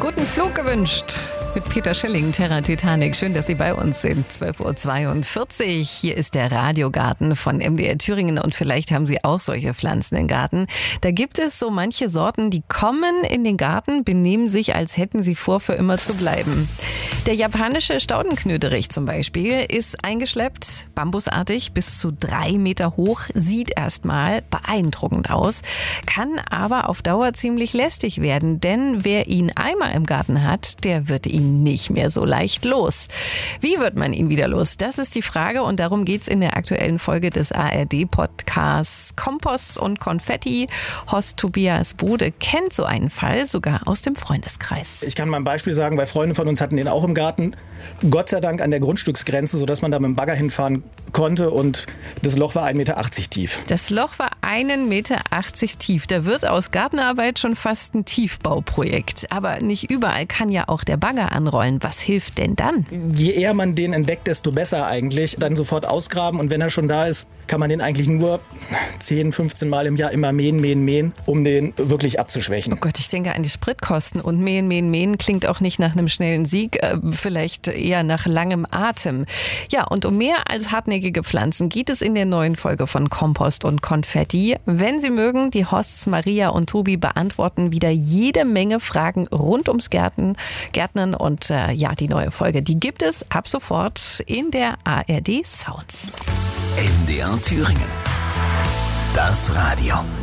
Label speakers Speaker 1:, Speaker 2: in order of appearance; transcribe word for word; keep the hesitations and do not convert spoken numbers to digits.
Speaker 1: Guten Flug gewünscht mit Peter Schilling, Terra Titanic. Schön, dass Sie bei uns sind. zwölf Uhr zweiundvierzig. Hier ist der Radiogarten von M D R Thüringen und vielleicht haben Sie auch solche Pflanzen im Garten. Da gibt es so manche Sorten, die kommen in den Garten, benehmen sich, als hätten sie vor, für immer zu bleiben. Der japanische Staudenknöterich zum Beispiel ist eingeschleppt, bambusartig, bis zu drei Meter hoch, sieht erstmal beeindruckend aus, kann aber auf Dauer ziemlich lästig werden, denn wer ihn einmal im Garten hat, der wird ihn nicht mehr so leicht los. Wie wird man ihn wieder los? Das ist die Frage und darum geht's in der aktuellen Folge des A R D-Podcasts Kompost und Konfetti. Horst Tobias Bode kennt so einen Fall, sogar aus dem Freundeskreis.
Speaker 2: Ich kann mal ein Beispiel sagen, weil Freunde von uns hatten den auch im Garten. Gott sei Dank an der Grundstücksgrenze, sodass man da mit dem Bagger hinfahren konnte und das Loch war ein Meter achtzig tief.
Speaker 1: Das Loch war ein Meter achtzig tief. Da wird aus Gartenarbeit schon fast ein Tiefbauprojekt. Aber nicht überall kann ja auch der Bagger anrollen. Was hilft denn dann?
Speaker 2: Je eher man den entdeckt, desto besser eigentlich. Dann sofort ausgraben und wenn er schon da ist, kann man den eigentlich nur zehn, fünfzehn Mal im Jahr immer mähen, mähen, mähen, um den wirklich abzuschwächen.
Speaker 1: Oh Gott, ich denke an die Spritkosten und mähen, mähen, mähen klingt auch nicht nach einem schnellen Sieg, äh, vielleicht eher nach langem Atem. Ja, und um mehr als hartnäckige Pflanzen geht es in der neuen Folge von Kompost und Konfetti. Wenn Sie mögen, die Hosts Maria und Tobi beantworten wieder jede Menge Fragen rund ums Gärten, Gärtnern und äh, ja, die neue Folge, die gibt es ab sofort in der A R D Sounds.
Speaker 3: M D R Thüringen. Das Radio.